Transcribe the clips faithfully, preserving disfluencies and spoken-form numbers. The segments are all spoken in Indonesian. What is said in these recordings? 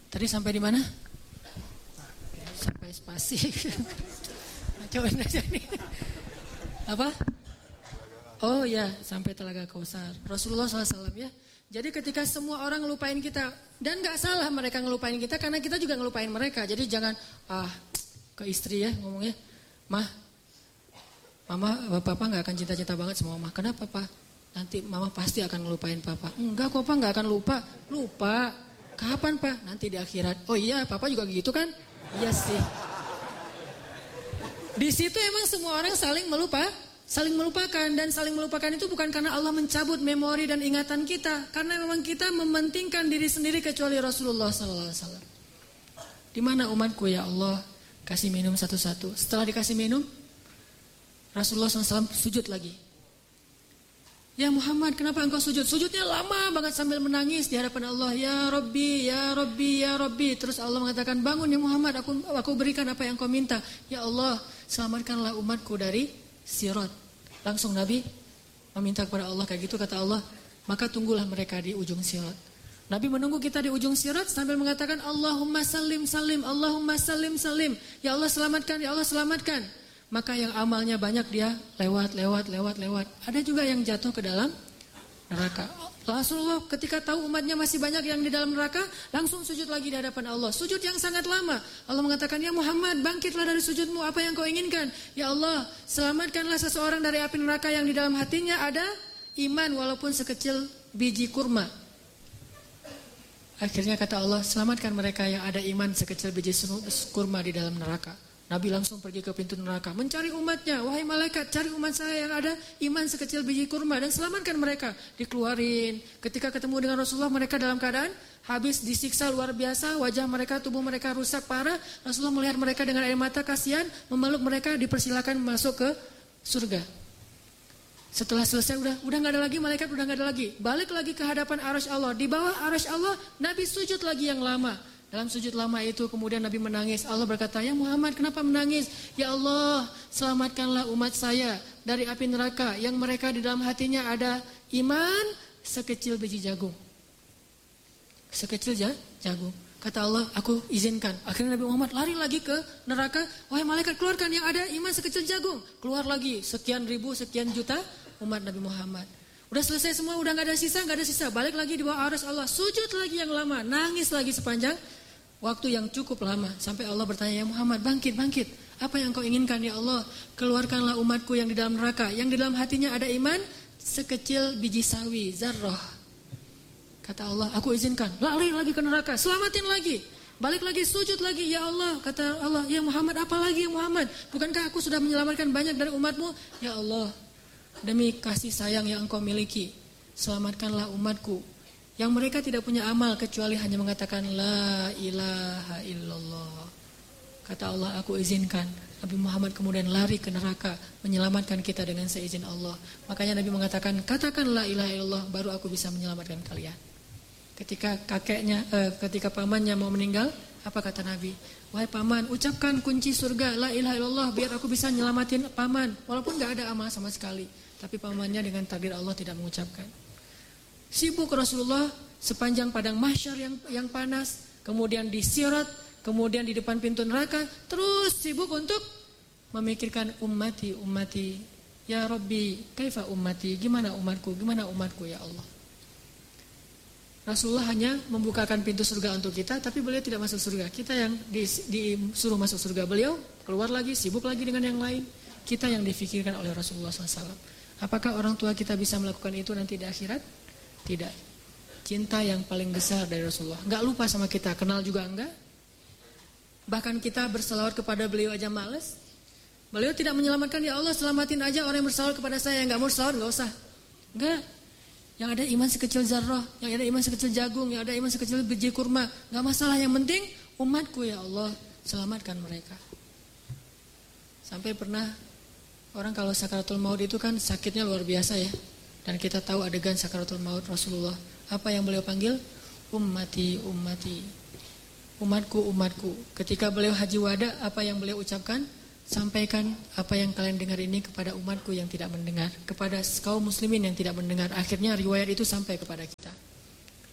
Tadi sampai di mana? Sampai spasi. Coba aja nih. Apa? Oh ya, sampai Telaga Kausar. Rasulullah shallallahu alaihi wasallam ya. Jadi ketika semua orang ngelupain kita, dan gak salah mereka ngelupain kita karena kita juga ngelupain mereka. Jadi jangan ah ke istri ya ngomongnya, mah, mama, papa gak akan cinta-cinta banget sama mama. Kenapa pak? Nanti mama pasti akan ngelupain papa. Enggak kok pak, gak akan lupa. Lupa. Kapan pak? Nanti di akhirat. Oh iya, papa juga gitu kan? Iya sih. Di situ emang semua orang saling melupa. Saling melupakan, dan saling melupakan itu bukan karena Allah mencabut memori dan ingatan kita, karena memang kita mementingkan diri sendiri kecuali Rasulullah sallallahu alaihi wasallam. Di mana umatku ya Allah? Kasih minum satu-satu. Setelah dikasih minum, Rasulullah sallallahu alaihi wasallam sujud lagi. Ya Muhammad, kenapa engkau sujud? Sujudnya lama banget sambil menangis di hadapan Allah. Ya Rabbi, ya Rabbi, ya Rabbi. Terus Allah mengatakan, bangun ya Muhammad, aku aku berikan apa yang kau minta. Ya Allah, selamatkanlah umatku dari Sirat. Langsung Nabi meminta kepada Allah kayak gitu, kata Allah, maka tunggulah mereka di ujung sirat. Nabi menunggu kita di ujung sirat sambil mengatakan Allahumma salim salim, Allahumma salim salim. Ya Allah selamatkan, ya Allah selamatkan. Maka yang amalnya banyak dia lewat lewat lewat lewat. Ada juga yang jatuh ke dalam neraka. Rasulullah ketika tahu umatnya masih banyak yang di dalam neraka, langsung sujud lagi di hadapan Allah. Sujud yang sangat lama. Allah mengatakan, ya Muhammad, bangkitlah dari sujudmu, apa yang kau inginkan? Ya Allah, selamatkanlah seseorang dari api neraka yang di dalam hatinya ada iman walaupun sekecil biji kurma. Akhirnya kata Allah, selamatkan mereka yang ada iman sekecil biji kurma di dalam neraka. Nabi langsung pergi ke pintu neraka, mencari umatnya. Wahai malaikat, cari umat saya yang ada iman sekecil biji kurma dan selamatkan mereka. Dikeluarin. Ketika ketemu dengan Rasulullah, mereka dalam keadaan habis disiksa luar biasa. Wajah mereka, tubuh mereka rusak parah. Rasulullah melihat mereka dengan air mata, kasihan, memeluk mereka, dipersilakan masuk ke surga. Setelah selesai, udah udah nggak ada lagi malaikat, udah nggak ada lagi. Balik lagi ke hadapan arasy Allah. Di bawah arasy Allah, Nabi sujud lagi yang lama. Dalam sujud lama itu kemudian Nabi menangis. Allah berkata, ya Muhammad, kenapa menangis? Ya Allah, selamatkanlah umat saya dari api neraka yang mereka di dalam hatinya ada iman sekecil biji jagung. Sekecil ya, jagung. Kata Allah, aku izinkan. Akhirnya Nabi Muhammad lari lagi ke neraka. Wahai malaikat, keluarkan yang ada iman sekecil jagung. Keluar lagi sekian ribu, sekian juta umat Nabi Muhammad. Udah selesai semua, udah gak ada sisa, gak ada sisa. Balik lagi di bawah arasy Allah. Sujud lagi yang lama, nangis lagi sepanjang waktu yang cukup lama. Sampai Allah bertanya, ya Muhammad, bangkit, bangkit. Apa yang kau inginkan ya Allah? Keluarkanlah umatku yang di dalam neraka, yang di dalam hatinya ada iman sekecil biji sawi, zarrah. Kata Allah, aku izinkan. Lari lagi ke neraka, selamatin lagi. Balik lagi, sujud lagi, ya Allah. Kata Allah, ya Muhammad, apa lagi ya Muhammad? Bukankah aku sudah menyelamatkan banyak dari umatmu? Ya Allah, demi kasih sayang yang engkau miliki, selamatkanlah umatku yang mereka tidak punya amal kecuali hanya mengatakan la ilaha illallah. Kata Allah, aku izinkan. Nabi Muhammad kemudian lari ke neraka, menyelamatkan kita dengan seizin Allah. Makanya Nabi mengatakan, katakan la ilaha illallah, baru aku bisa menyelamatkan kalian. Ketika kakeknya, eh, ketika pamannya mau meninggal, apa kata Nabi? Wahai paman, ucapkan kunci surga, la ilaha illallah, biar aku bisa nyelamatin paman. Walaupun gak ada amal sama sekali, tapi pamannya dengan takdir Allah tidak mengucapkan. Sibuk Rasulullah sepanjang padang mahsyar yang yang panas, kemudian di sirat, kemudian di depan pintu neraka, terus sibuk untuk memikirkan ummati, ummati. Ya Rabbi, kaifa ummati? Gimana umatku? Gimana umatku ya Allah? Rasulullah hanya membukakan pintu surga untuk kita, tapi beliau tidak masuk surga. Kita yang disuruh masuk surga, beliau keluar lagi, sibuk lagi dengan yang lain. Kita yang difikirkan oleh Rasulullah shallallahu alaihi wasallam. Apakah orang tua kita bisa melakukan itu nanti di akhirat? Tidak. Cinta yang paling besar dari Rasulullah. Enggak lupa sama kita, kenal juga enggak. Bahkan kita berselawat kepada beliau aja males. Beliau tidak menyelamatkan, ya Allah selamatin aja orang yang berselawat kepada saya. Yang enggak mau selawat enggak usah. Enggak. Yang ada iman sekecil zarrah, yang ada iman sekecil jagung, yang ada iman sekecil biji kurma, enggak masalah, yang penting umatku ya Allah, selamatkan mereka. Sampai pernah orang kalau sakaratul maut itu kan sakitnya luar biasa ya. Dan kita tahu adegan sakaratul maut Rasulullah. Apa yang beliau panggil? Ummati, ummati. Umatku, umatku. Ketika beliau haji wada, apa yang beliau ucapkan? Sampaikan apa yang kalian dengar ini kepada umatku yang tidak mendengar, kepada kaum muslimin yang tidak mendengar. Akhirnya riwayat itu sampai kepada kita.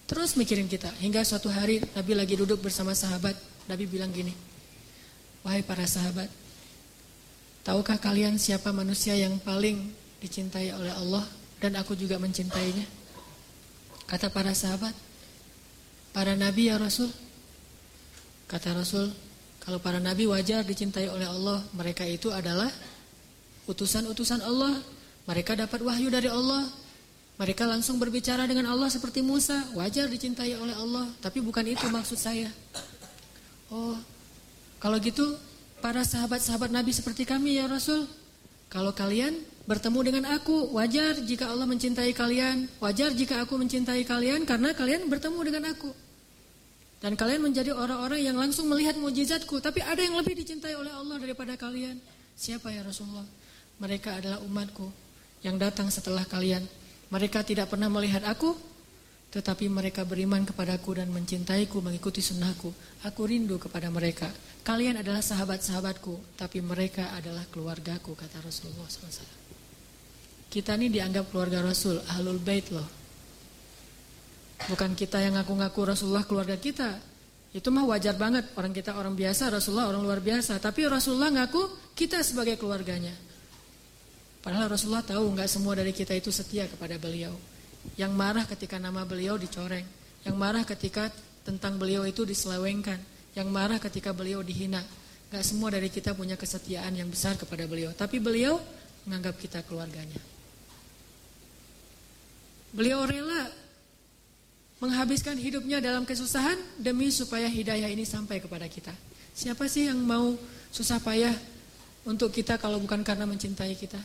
Terus mikirin kita. Hingga suatu hari Nabi lagi duduk bersama sahabat. Nabi bilang gini, wahai para sahabat, tahukah kalian siapa manusia yang paling dicintai oleh Allah dan aku juga mencintainya? Kata para sahabat, para nabi ya Rasul. Kata Rasul, kalau para nabi wajar dicintai oleh Allah, mereka itu adalah utusan-utusan Allah. Mereka dapat wahyu dari Allah. Mereka langsung berbicara dengan Allah seperti Musa, wajar dicintai oleh Allah. Tapi bukan itu maksud saya. Oh, kalau gitu para sahabat-sahabat Nabi seperti kami ya Rasul. Kalau kalian bertemu dengan aku, wajar jika Allah mencintai kalian. Wajar jika aku mencintai kalian karena kalian bertemu dengan aku. Dan kalian menjadi orang-orang yang langsung melihat mukjizatku. Tapi ada yang lebih dicintai oleh Allah daripada kalian. Siapa ya Rasulullah? Mereka adalah umatku yang datang setelah kalian. Mereka tidak pernah melihat aku, tetapi mereka beriman kepadaku dan mencintaiku, mengikuti sunnahku. Aku rindu kepada mereka. Kalian adalah sahabat-sahabatku, tapi mereka adalah keluargaku, kata Rasulullah shallallahu alaihi wasallam. Kita ini dianggap keluarga Rasul, ahlul bait loh. Bukan kita yang ngaku-ngaku Rasulullah keluarga kita. Itu mah wajar banget, orang kita orang biasa, Rasulullah orang luar biasa. Tapi Rasulullah ngaku kita sebagai keluarganya. Padahal Rasulullah tahu nggak semua dari kita itu setia kepada beliau. Yang marah ketika nama beliau dicoreng, yang marah ketika tentang beliau itu diselewengkan, yang marah ketika beliau dihina. Gak semua dari kita punya kesetiaan yang besar kepada beliau, tapi beliau menganggap kita keluarganya. Beliau rela menghabiskan hidupnya dalam kesusahan demi supaya hidayah ini sampai kepada kita. Siapa sih yang mau susah payah untuk kita kalau bukan karena mencintai kita?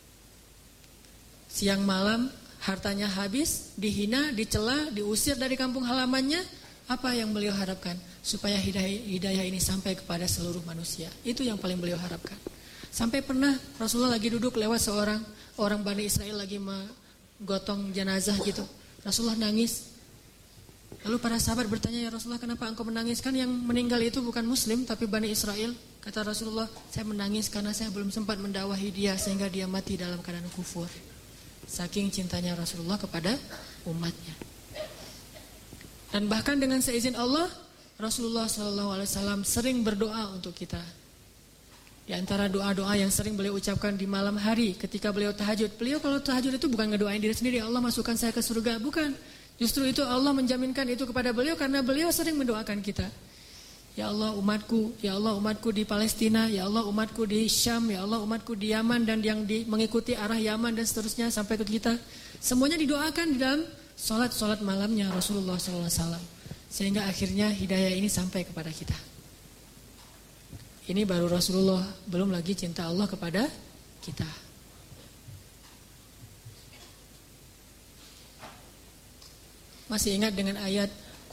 Siang malam hartanya habis, dihina, dicela, diusir dari kampung halamannya. Apa yang beliau harapkan? Supaya hidayah, hidayah ini sampai kepada seluruh manusia. Itu yang paling beliau harapkan. Sampai pernah Rasulullah lagi duduk lewat seorang orang Bani Israel lagi menggotong jenazah gitu. Rasulullah nangis. Lalu para sahabat bertanya, ya Rasulullah, kenapa engkau menangis? Kan yang meninggal itu bukan muslim tapi Bani Israel. Kata Rasulullah, saya menangis karena saya belum sempat mendakwahi dia sehingga dia mati dalam keadaan kufur. Saking cintanya Rasulullah kepada umatnya. Dan bahkan dengan seizin Allah, Rasulullah shallallahu alaihi wasallam sering berdoa untuk kita. Di antara doa-doa yang sering beliau ucapkan di malam hari ketika beliau tahajud. Beliau kalau tahajud itu bukan ngedoain diri sendiri, Allah masukkan saya ke surga, bukan. Justru itu Allah menjaminkan itu kepada beliau karena beliau sering mendoakan kita. Ya Allah umatku, ya Allah umatku di Palestina, ya Allah umatku di Syam, ya Allah umatku di Yaman dan yang di, mengikuti arah Yaman dan seterusnya sampai ke kita. Semuanya didoakan di dalam sholat-sholat malamnya Rasulullah shallallahu alaihi wasallam. Sehingga akhirnya hidayah ini sampai kepada kita. Ini baru Rasulullah, belum lagi cinta Allah kepada kita. Masih ingat dengan ayat